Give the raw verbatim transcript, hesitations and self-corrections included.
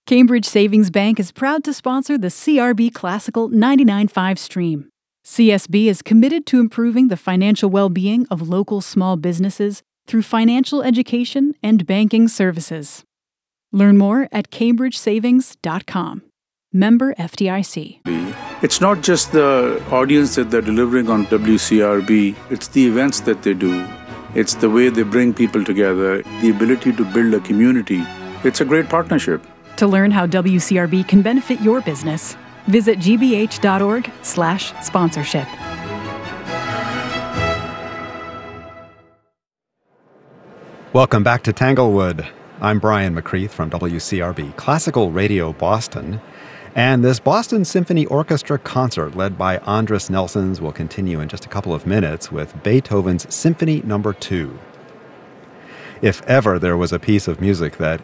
Cambridge Savings Bank is proud to sponsor the C R B Classical ninety-nine point five stream. C S B is committed to improving the financial well-being of local small businesses through financial education and banking services. Learn more at cambridge savings dot com. Member F D I C. It's not just the audience that they're delivering on W C R B, it's the events that they do. It's the way they bring people together, the ability to build a community. It's a great partnership. To learn how W C R B can benefit your business, visit g b h dot org slash sponsorship. Welcome back to Tanglewood. I'm Brian McCreath from W C R B Classical Radio Boston. And this Boston Symphony Orchestra concert led by Andris Nelsons will continue in just a couple of minutes with Beethoven's Symphony Number two. If ever there was a piece of music that